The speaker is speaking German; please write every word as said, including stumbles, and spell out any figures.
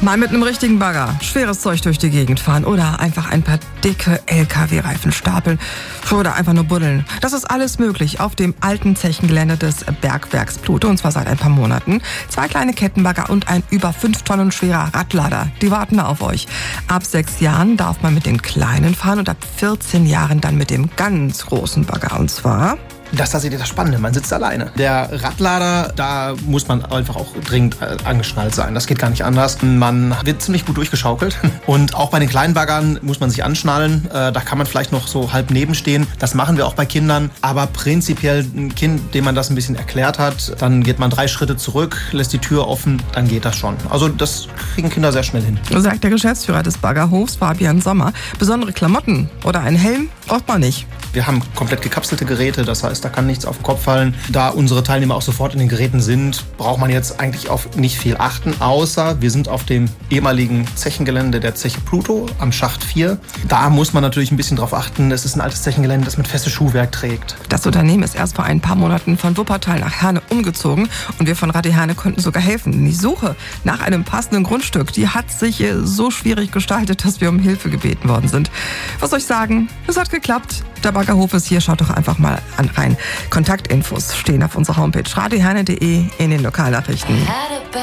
Mal mit einem richtigen Bagger schweres Zeug durch die Gegend fahren oder einfach ein paar dicke L K W-Reifen stapeln oder einfach nur buddeln. Das ist alles möglich auf dem alten Zechengelände des Bergwerks Pluto, und zwar seit ein paar Monaten. Zwei kleine Kettenbagger und ein über fünf Tonnen schwerer Radlader, die warten auf euch. Ab sechs Jahren darf man mit den Kleinen fahren und ab vierzehn Jahren dann mit dem ganz großen Bagger, und zwar... Das ist das Spannende, man sitzt alleine. Der Radlader, da muss man einfach auch dringend angeschnallt sein. Das geht gar nicht anders. Man wird ziemlich gut durchgeschaukelt. Und auch bei den kleinen Baggern muss man sich anschnallen. Da kann man vielleicht noch so halb nebenstehen. Das machen wir auch bei Kindern. Aber prinzipiell ein Kind, dem man das ein bisschen erklärt hat, dann geht man drei Schritte zurück, lässt die Tür offen, dann geht das schon. Also das kriegen Kinder sehr schnell hin. Sagt der Geschäftsführer des Baggerhofs, Fabian Sommer. Besondere Klamotten oder einen Helm braucht man nicht. Wir haben komplett gekapselte Geräte, das heißt, da kann nichts auf den Kopf fallen. Da unsere Teilnehmer auch sofort in den Geräten sind, braucht man jetzt eigentlich auf nicht viel achten, außer wir sind auf dem ehemaligen Zechengelände der Zeche Pluto am Schacht vier. Da muss man natürlich ein bisschen drauf achten, es ist ein altes Zechengelände, das mit festem Schuhwerk trägt. Das Unternehmen ist erst vor ein paar Monaten von Wuppertal nach Herne umgezogen und wir von Radio Herne konnten sogar helfen. Die Suche nach einem passenden Grundstück, die hat sich so schwierig gestaltet, dass wir um Hilfe gebeten worden sind. Was soll ich sagen? Es hat geklappt. Der Baggerhof ist hier, schaut doch einfach mal an rein. Kontaktinfos stehen auf unserer Homepage radio herne punkt de in den Lokalnachrichten.